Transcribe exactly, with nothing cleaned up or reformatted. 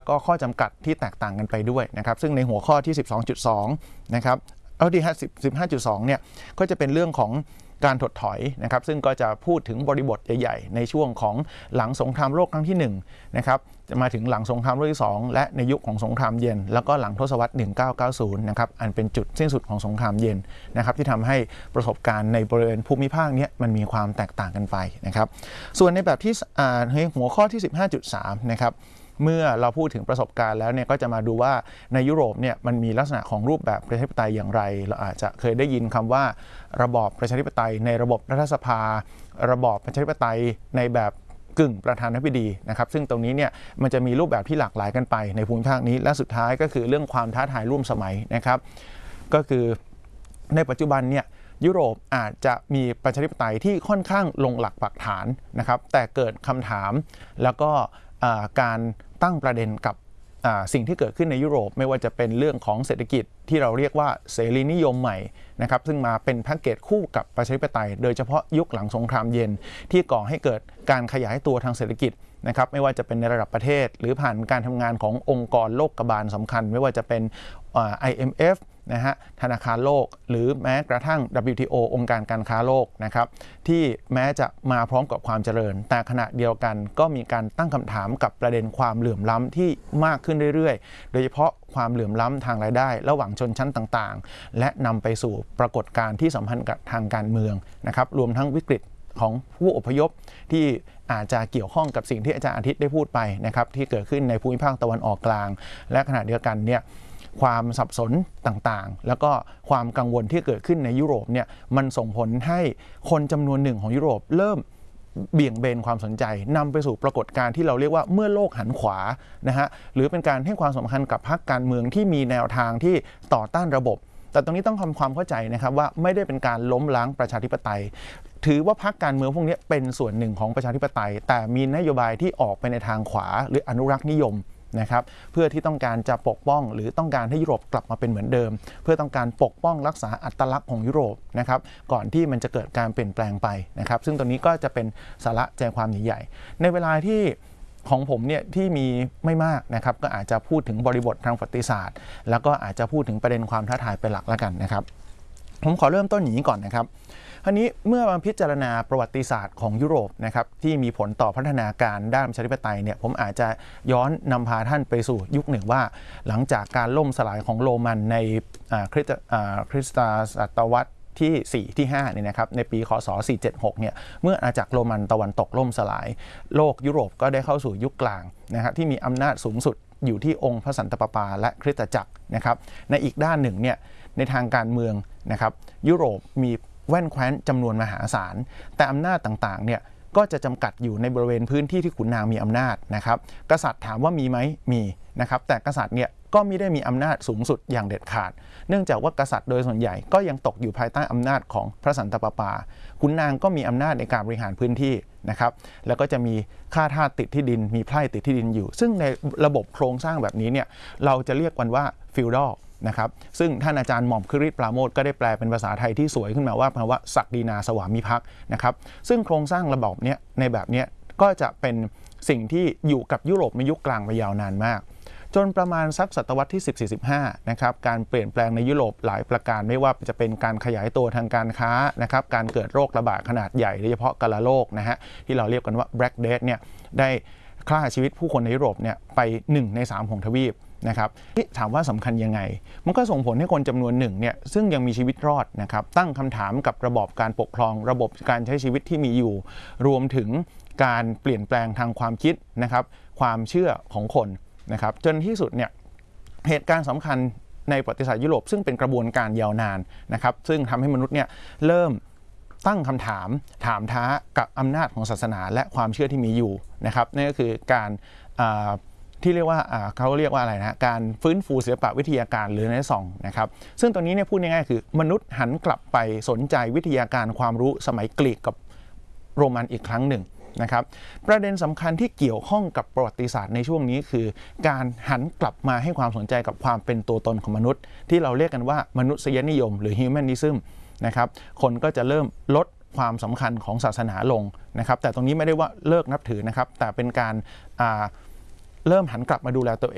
ก็ข้อจำกัดที่แตกต่างกันไปด้วยนะครับซึ่งในหัวข้อที่ สิบสองจุดสอง นะครับเอาที่ สิบห้าจุดสอง เนี่ยก็จะเป็นเรื่องของการถดถอยนะครับซึ่งก็จะพูดถึงบริบทใหญ่ๆในช่วงของหลังสงครามโลกครั้งที่หนึ่งนะครับจะมาถึงหลังสงครามโลกที่สองและในยุคของสงครามเย็นแล้วก็หลังทศวรรษหนึ่งพันเก้าร้อยเก้าสิบนะครับอันเป็นจุดสิ้นสุดของสงครามเย็นนะครับที่ทำให้ประสบการณ์ในบริเวณภูมิภาคนี้มันมีความแตกต่างกันไปนะครับส่วนในแบบที่ในหัวข้อที่ สิบห้าจุดสาม นะครับเมื่อเราพูดถึงประสบการณ์แล้วเนี่ยก็จะมาดูว่าในยุโรปเนี่ยมันมีลักษณะของรูปแบบประชาธิปไตยอย่างไรเราอาจจะเคยได้ยินคำว่าระบอบประชาธิปไตยในระบบรัฐสภาระบอบประชาธิปไตยในแบบกึ่งประธานาธิบดีนะครับซึ่งตรงนี้เนี่ยมันจะมีรูปแบบที่หลากหลายกันไปในภูมิภาคนี้และสุดท้ายก็คือเรื่องความท้าทายร่วมสมัยนะครับก็คือในปัจจุบันเนี่ยยุโรปอาจจะมีประชาธิปไตยที่ค่อนข้างลงหลักปักฐานนะครับแต่เกิดคำถามแล้วก็การตั้งประเด็นกับสิ่งที่เกิดขึ้นในยุโรปไม่ว่าจะเป็นเรื่องของเศรษฐกิจที่เราเรียกว่าเสรีนิยมใหม่นะครับซึ่งมาเป็นแพ็กเกจคู่กับประชาธิปไตยโดยเฉพาะยุคหลังสงครามเย็นที่ก่อให้เกิดการขยายตัวทางเศรษฐกิจนะครับไม่ว่าจะเป็นในระดับประเทศหรือผ่านการทำงานขององค์กรโลกบาลสำคัญไม่ว่าจะเป็น ไอ เอ็ม เอฟ นะฮะธนาคารโลกหรือแม้กระทั่ง ดับเบิลยู ที โอ องค์การการค้าโลกนะครับที่แม้จะมาพร้อมกับความเจริญแต่ขณะเดียวกันก็มีการตั้งคำถามกับประเด็นความเหลื่อมล้ำที่มากขึ้นเรื่อยๆโดยเฉพาะความเหลื่อมล้ำทางรายได้ระหว่างชนชั้นต่างๆและนำไปสู่ปรากฏการณ์ที่สัมพันธ์กับทางการเมืองนะครับรวมทั้งวิกฤตของผู้อพยพที่อาจจะเกี่ยวข้องกับสิ่งที่อาจารย์อาทิตย์ได้พูดไปนะครับที่เกิดขึ้นในภูมิภาคตะวันออกกลางและขณะเดียวกันเนี่ยความสับสนต่างๆแล้วก็ความกังวลที่เกิดขึ้นในยุโรปเนี่ยมันส่งผลให้คนจำนวนหนึ่งของยุโรปเริ่มเบี่ยงเบนความสนใจนำไปสู่ปรากฏการณ์ที่เราเรียกว่าเมื่อโลกหันขวานะฮะหรือเป็นการให้ความสำคัญกับพรรคการเมืองที่มีแนวทางที่ต่อต้านระบบแต่ตรงนี้ต้องทำความเข้าใจนะครับว่าไม่ได้เป็นการล้มล้างประชาธิปไตยถือว่าพรรคการเมืองพวกนี้เป็นส่วนหนึ่งของประชาธิปไตยแต่มีนโยบายที่ออกไปในทางขวาหรืออนุรักษ์นิยมนะครับเพื่อที่ต้องการจะปกป้องหรือต้องการให้ยุโรปกลับมาเป็นเหมือนเดิมเพื่อต้องการปกป้องรักษาอัตลักษณ์ของยุโรปนะครับก่อนที่มันจะเกิดการเปลี่ยนแปลงไปนะครับซึ่งตรงนี้ก็จะเป็นสาระใจความใหญ่ๆในเวลาที่ของผมเนี่ยที่มีไม่มากนะครับก็อาจจะพูดถึงบริบททางประวัติศาสตร์แล้วก็อาจจะพูดถึงประเด็นความท้าทายเป็นหลักแล้วกันนะครับผมขอเริ่มต้นอย่างนี้ก่อนนะครับคราวนี้เมื่อมาพิจารณาประวัติศาสตร์ของยุโรปนะครับที่มีผลต่อพัฒนาการด้านประชาธิปไตยเนี่ยผมอาจจะย้อนนำพาท่านไปสู่ยุคหนึ่งว่าหลังจากการล่มสลายของโรมันในคริสต์คริสตศตวรรษที่สี่ที่ห้าเนี่ยนะครับในปีคศสี่เจ็ดหกเนี่ยเมื่ออาณาจักรโรมันตะวันตกล่มสลายโลกยุโรปก็ได้เข้าสู่ยุคกลางนะครับที่มีอำนาจสูงสุดอยู่ที่องค์พระสันตะปาปาและคริสตจักรนะครับในอีกด้านหนึ่งเนี่ยในทางการเมืองนะครับยุโรปมีแว่นแคว้นจำนวนมหาศาลแต่อำนาจต่างๆเนี่ยก็จะจำกัดอยู่ในบริเวณพื้นที่ที่ขุนนางมีอำนาจนะครับกษัตริย์ถามว่ามีไหมมีนะครับแต่กษัตริย์เนี่ยก็ไม่ได้มีอำนาจสูงสุดอย่างเด็ดขาดเนื่องจากว่ากษัตริย์โดยส่วนใหญ่ก็ยังตกอยู่ภายใต้อำนาจของพระสันตะปาปาขุนนางก็มีอำนาจในการบริหารพื้นที่นะครับแล้วก็จะมีข้าทาสติดที่ดินมีไพร่ติดที่ดินอยู่ซึ่งในระบบโครงสร้างแบบนี้เนี่ยเราจะเรียกกันว่าฟิวดอลนะครับซึ่งท่านอาจารย์หม่อมคฤทธิ์ปราโมทย์ก็ได้แปลเป็นภาษาไทยที่สวยขึ้นมาว่าแปลว่าศักดินาสวามิภักดิ์นะครับซึ่งโครงสร้างระบบเนี้ยในแบบเนี้ยก็จะเป็นสิ่งที่อยู่กับยุโรปในยุคกลางมายาวนานมากจนประมาณสักศตวรรษที่ สิบ สี่ สิบห้านะครับการเปลี่ยนแปลงในยุโรปหลายประการไม่ว่าจะเป็นการขยายตัวทางการค้านะครับการเกิดโรคระบาดขนาดใหญ่โดยเฉพาะกาฬโรคนะฮะที่เราเรียกกันว่า Black Death เนี่ยได้ฆ่าชีวิตผู้คนในยุโรปเนี่ยไปหนึ่งในสามของทวีปนะครับที่ถามว่าสำคัญยังไงมันก็ส่งผลให้คนจำนวนหนึ่งเนี่ยซึ่งยังมีชีวิตรอดนะครับตั้งคำถามกับระบบการปกครองระบบการใช้ชีวิตที่มีอยู่รวมถึงการเปลี่ยนแปลงทางความคิดนะครับความเชื่อของคนนะครับจนที่สุดเนี่ยเหตุการณ์สำคัญในประวัติศาสตร์ยุโรปซึ่งเป็นกระบวนการยาวนานนะครับซึ่งทำให้มนุษย์เนี่ยเริ่มตั้งคำถามถามท้ากับอำนาจของศาสนาและความเชื่อที่มีอยู่นะครับนั่นก็คือการที่เรียกว่าเขาเรียกว่าอะไรนะการฟื้นฟูศิลปะวิทยาการหรือเรเนซองส์นะครับซึ่งตอนนี้เนี่ยพูดง่ายๆคือมนุษย์หันกลับไปสนใจวิทยาการความรู้สมัยกรีกกับโรมันอีกครั้งหนึ่งนะครับประเด็นสำคัญที่เกี่ยวข้องกับประวัติศาสตร์ในช่วงนี้คือการหันกลับมาให้ความสนใจกับความเป็นตัวตนของมนุษย์ที่เราเรียกกันว่ามนุษยนิยมหรือ humanism นะครับคนก็จะเริ่มลดความสำคัญของศาสนาลงนะครับแต่ตรงนี้ไม่ได้ว่าเลิกนับถือนะครับแต่เป็นการเริ่มหันกลับมาดูแลตัวเอง